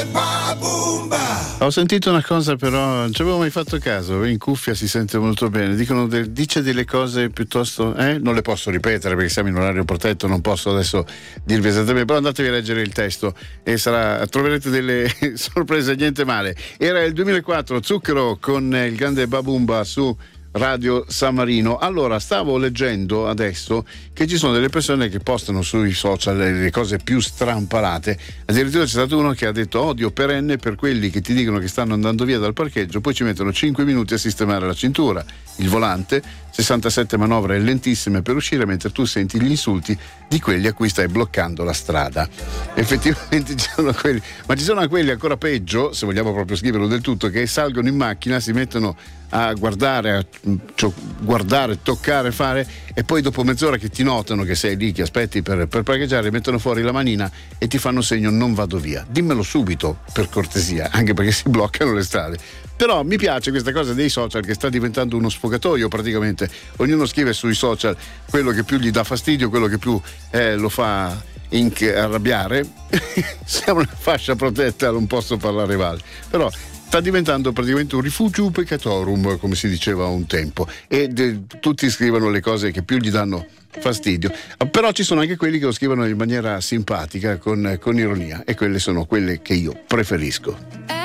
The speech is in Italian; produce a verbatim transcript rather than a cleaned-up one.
Ho sentito una cosa, però non ci avevo mai fatto caso. In cuffia si sente molto bene. Dicono de- dice delle cose piuttosto, eh? Non le posso ripetere perché siamo in orario protetto, non posso adesso dirvi esattamente, però andatevi a leggere il testo e sarà, troverete delle sorprese, niente male. Era il duemilaquattro, Zucchero con il grande Babumba su Radio San Marino. Allora, stavo leggendo adesso che ci sono delle persone che postano sui social le cose più strampalate. Addirittura c'è stato uno che ha detto: odio perenne per quelli che ti dicono che stanno andando via dal parcheggio, poi ci mettono cinque minuti a sistemare la cintura, il volante, sessantasette manovre lentissime per uscire, mentre tu senti gli insulti di quelli a cui stai bloccando la strada. Effettivamente ci sono quelli, ma ci sono anche quelli ancora peggio, se vogliamo proprio scriverlo del tutto, che salgono in macchina, si mettono a guardare, a cioè, guardare, toccare, fare, e poi dopo mezz'ora che ti notano che sei lì, che aspetti per, per parcheggiare, mettono fuori la manina e ti fanno segno non vado via. Dimmelo subito, per cortesia, anche perché si bloccano le strade. Però mi piace questa cosa dei social, che sta diventando uno sfogatoio praticamente. Ognuno scrive sui social quello che più gli dà fastidio, quello che più eh, lo fa inc- arrabbiare. Siamo una fascia protetta, non posso parlare male, però sta diventando praticamente un rifugio peccatorum, come si diceva un tempo, e de- tutti scrivono le cose che più gli danno fastidio. Però ci sono anche quelli che lo scrivono in maniera simpatica, con, con ironia, e quelle sono quelle che io preferisco.